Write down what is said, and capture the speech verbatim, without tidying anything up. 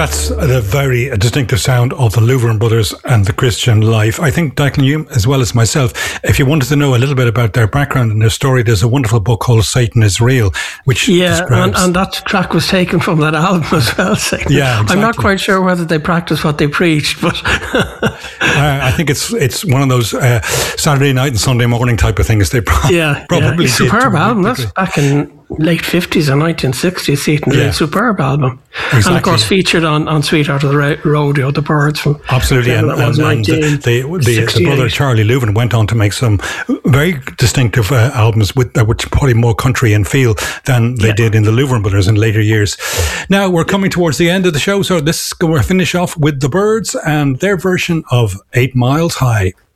That's the very distinctive sound of the Louvren Brothers and the Christian Life. I think, Declan, you, as well as myself, if you wanted to know a little bit about their background and their story, there's a wonderful book called Satan is Real, which yeah, describes... and, and that track was taken from that album as well. Satan. Yeah, exactly. I'm not quite sure whether they practiced what they preached, but... uh, I think it's it's one of those uh, Saturday night and Sunday morning type of things. They pro- yeah, probably yeah. did. Superb album. That's back in late fifties and nineteen sixties. Satan, yeah. Superb album. Exactly. And of course featured on, on Sweetheart of the Ro- Rodeo, the Birds from... Absolutely, and, and, and the, the, the, the brother Charlie Louvren went on to make some very distinctive uh, albums with uh, which probably more country and feel than they yeah. did in the Louvren Brothers in later years. Now we're coming towards the end of the show, so this we'll finish off with the Birds and their version of Eight Miles High.